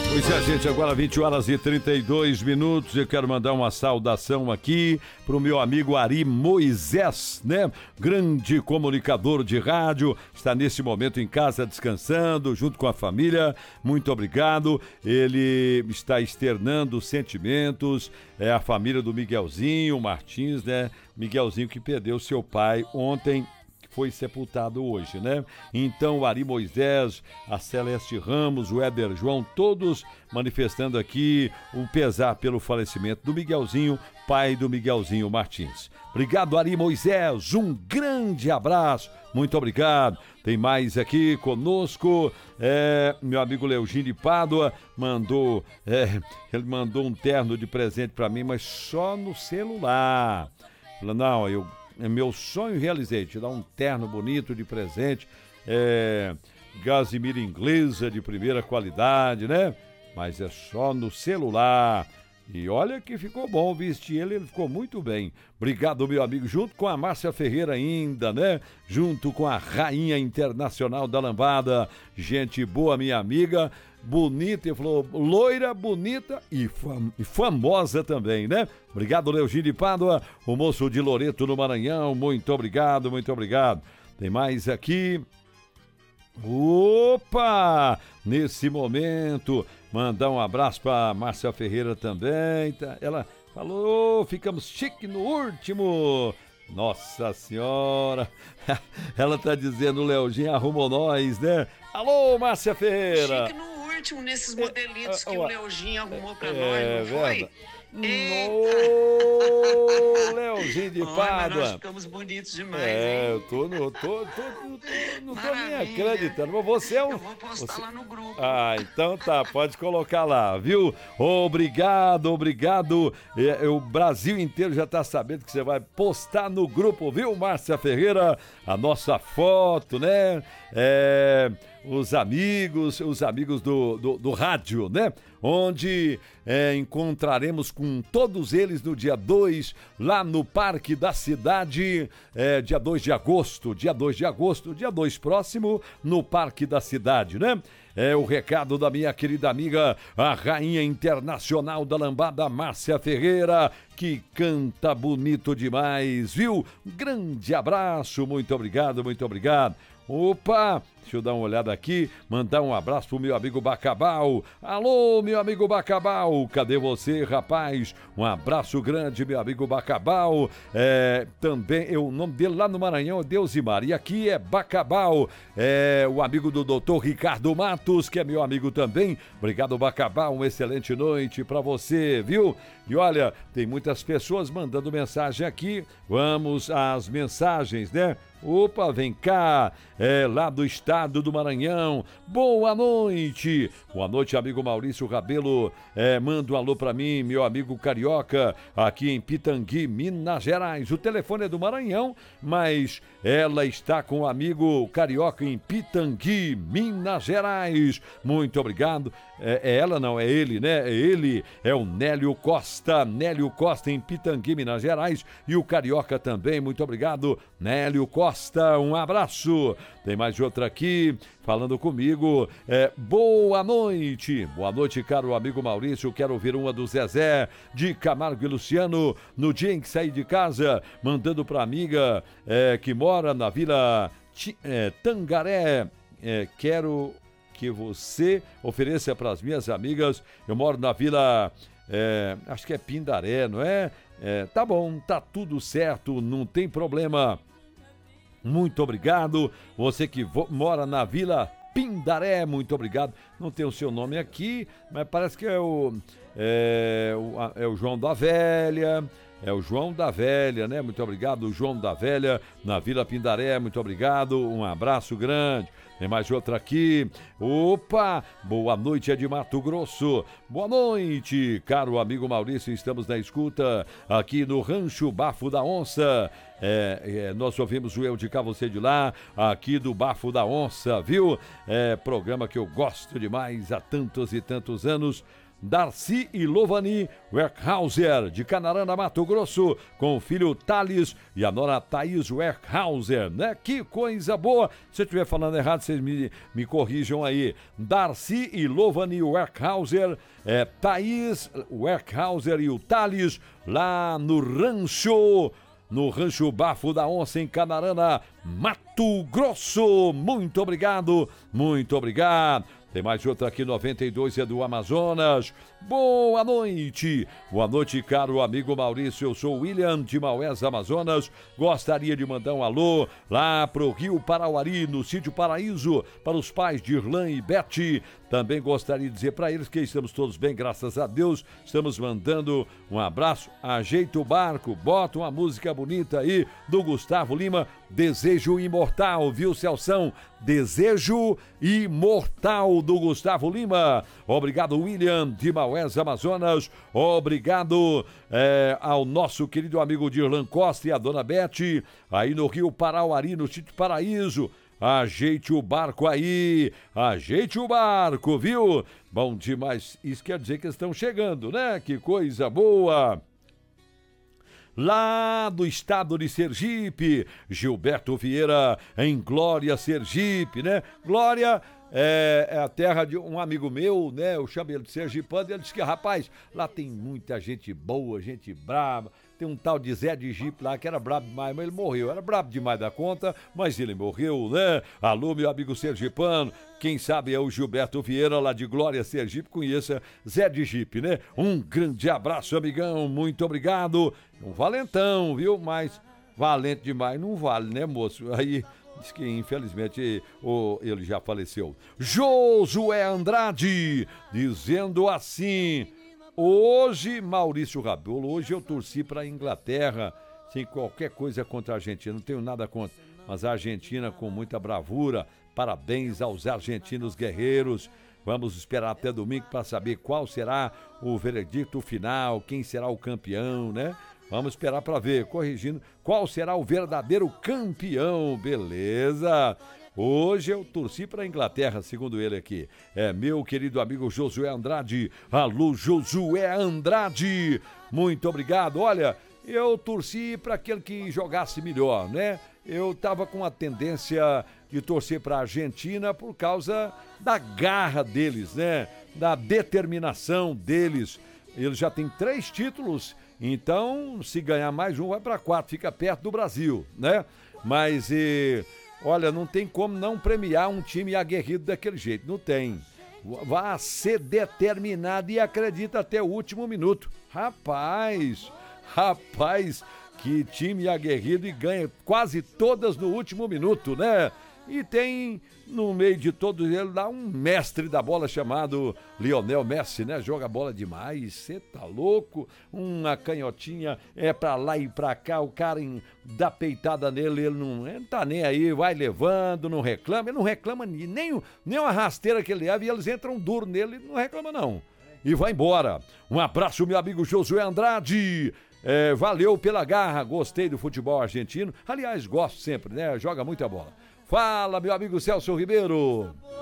Pois é, gente, agora 20 horas e 32 minutos. Eu quero mandar uma saudação aqui pro meu amigo Ari Moisés, né? Grande comunicador de rádio, está nesse momento em casa descansando, junto com a família. Muito obrigado. Ele está externando sentimentos. É a família do Miguelzinho Martins, né? Miguelzinho que perdeu seu pai ontem, foi sepultado hoje, né? Então, o Ari Moisés, a Celeste Ramos, o Éder João, todos manifestando aqui o pesar pelo falecimento do Miguelzinho, pai do Miguelzinho Martins. Obrigado, Ari Moisés, um grande abraço, muito obrigado. Tem mais aqui conosco, meu amigo Leogine de Pádua ele mandou um terno de presente para mim, mas só no celular. Não, é meu sonho, realizei, te dar um terno bonito de presente, gasimira inglesa de primeira qualidade, né? Mas é só no celular. E olha que ficou bom, vestir ele ficou muito bem. Obrigado, meu amigo, junto com a Márcia Ferreira ainda, né? Junto com a Rainha Internacional da Lambada, gente boa, minha amiga, bonita, ele falou, loira, bonita e famosa também, né? Obrigado, Leogine de Pádua, o moço de Loreto no Maranhão, muito obrigado, muito obrigado. Tem mais aqui. Opa! Nesse momento, mandar um abraço para Márcia Ferreira também. Ela falou, ficamos chique no último. Nossa Senhora! Ela tá dizendo, o Leozinho arrumou nós, né? Alô, Márcia Ferreira! Chique no último, nesses modelitos que o Leozinho arrumou pra nós, não foi? Ô, Leozinho de Pádua. Nós ficamos bonitos demais, hein? Eu não tô nem acreditando, mas você é um... Eu vou postar lá no grupo. Ah, então tá, pode colocar lá, viu? Obrigado. O Brasil inteiro já tá sabendo que você vai postar no grupo, viu, Márcia Ferreira? A nossa foto, né? Os amigos do rádio, né? Onde encontraremos com todos eles no dia 2, lá no Parque da Cidade, dia 2 de agosto, dia 2 próximo, no Parque da Cidade, né? É o recado da minha querida amiga, a Rainha Internacional da Lambada, Márcia Ferreira, que canta bonito demais, viu? Um grande abraço, muito obrigado. Opa, deixa eu dar uma olhada aqui, mandar um abraço pro meu amigo Bacabal. Alô, meu amigo Bacabal, cadê você, rapaz? Um abraço grande, meu amigo Bacabal. Também, o nome dele lá no Maranhão é Deusimar, e aqui é Bacabal, o amigo do doutor Ricardo Matos, que é meu amigo também. Obrigado, Bacabal, uma excelente noite pra você, viu? E olha, tem muitas pessoas mandando mensagem aqui, vamos às mensagens, né? Opa, vem cá, lá do estado do Maranhão, boa noite, amigo Maurício Rabelo, manda um alô pra mim, meu amigo Carioca, aqui em Pitangui, Minas Gerais, o telefone é do Maranhão, mas ela está com o amigo Carioca em Pitangui, Minas Gerais, muito obrigado, ela não, é ele, né, é o Nélio Costa em Pitangui, Minas Gerais, e o Carioca também, muito obrigado, Nélio Costa, um abraço. Tem mais outra aqui falando comigo. Boa noite, caro amigo Maurício. Quero ouvir uma do Zezé de Camargo e Luciano. No dia em que saí de casa, mandando pra amiga que mora na Vila Tangaré. Quero que você ofereça para as minhas amigas. Eu moro na Vila, acho que é Pindaré, não é? Tá bom, tá tudo certo, não tem problema. Muito obrigado, você que mora na Vila Pindaré, muito obrigado. Não tem o seu nome aqui, mas parece que é o João da Velha. É o João da Velha, né? Muito obrigado, João da Velha, na Vila Pindaré, muito obrigado, um abraço grande. Tem mais outra aqui. Opa, boa noite, é de Mato Grosso. Boa noite, caro amigo Maurício, estamos na escuta aqui no Rancho Bafo da Onça. Nós ouvimos o Eu de Cá, Você de Lá, aqui do Bafo da Onça, viu? Programa que eu gosto demais há tantos e tantos anos. Darcy e Lovani Werkhauser, de Canarana, Mato Grosso, com o filho Thales e a nora Thaís Werkhauser, né? Que coisa boa! Se eu estiver falando errado, vocês me corrijam aí. Darcy e Lovani Werkhauser, Thaís Werkhauser e o Thales, lá no Rancho Bafo da Onça, em Canarana, Mato Grosso. Muito obrigado, muito obrigado. Tem mais outra aqui, 92, é do Amazonas. Boa noite, caro amigo Maurício. Eu sou o William de Maués, Amazonas. Gostaria de mandar um alô lá pro Rio Parauari, no Sítio Paraíso, para os pais de Irlan e Bete. Também gostaria de dizer para eles que estamos todos bem, graças a Deus. Estamos mandando um abraço. Ajeita o barco, bota uma música bonita aí do Gustavo Lima, Desejo Imortal, viu, Celção? Desejo Imortal do Gustavo Lima. Obrigado, William de Maués, Amazonas. Obrigado ao nosso querido amigo Dirlan Costa e a dona Bete, aí no Rio Parauari, no Sítio Paraíso. Ajeite o barco aí, ajeite o barco, viu? Bom demais, isso quer dizer que estão chegando, né? Que coisa boa! Lá do estado de Sergipe, Gilberto Vieira, em Glória, Sergipe, né? Glória é a terra de um amigo meu, né? Eu chamo ele de sergipano, e ele disse que, rapaz, lá tem muita gente boa, gente brava. Tem um tal de Zé de Jipe lá que era brabo demais, mas ele morreu. Era brabo demais da conta, mas ele morreu, né? Alô, meu amigo sergipano. Quem sabe é o Gilberto Vieira, lá de Glória, Sergipe. Conheça Zé de Jipe, né? Um grande abraço, amigão. Muito obrigado. Um valentão, viu? Mas valente demais não vale, né, moço? Aí diz que, infelizmente, ele já faleceu. Josué Andrade, dizendo assim... Hoje, Maurício Rabelo, hoje eu torci para a Inglaterra, sem qualquer coisa contra a Argentina, não tenho nada contra, mas a Argentina com muita bravura, parabéns aos argentinos guerreiros. Vamos esperar até domingo para saber qual será o veredicto final, quem será o campeão, né? Vamos esperar para ver, corrigindo, qual será o verdadeiro campeão, beleza? Hoje eu torci para a Inglaterra, segundo ele aqui. É meu querido amigo Josué Andrade. Alô, Josué Andrade. Muito obrigado. Olha, eu torci para aquele que jogasse melhor, né? Eu estava com a tendência de torcer para a Argentina por causa da garra deles, né? Da determinação deles. Eles já têm 3 títulos, então se ganhar mais um vai para 4, fica perto do Brasil, né? Mas... olha, não tem como não premiar um time aguerrido daquele jeito, não tem. Vai ser determinado e acredita até o último minuto. Rapaz, que time aguerrido e ganha quase todas no último minuto, né? E tem, no meio de todos eles, lá um mestre da bola chamado Lionel Messi, né? Joga bola demais, você tá louco? Uma canhotinha pra lá e pra cá, o cara dá peitada nele, ele não tá nem aí, vai levando, não reclama. Ele não reclama nem uma rasteira que ele leva e eles entram duro nele, ele não reclama não. E vai embora. Um abraço, meu amigo Josué Andrade. Valeu pela garra, gostei do futebol argentino. Aliás, gosto sempre, né? Joga muita bola. Fala, meu amigo Celso Ribeiro.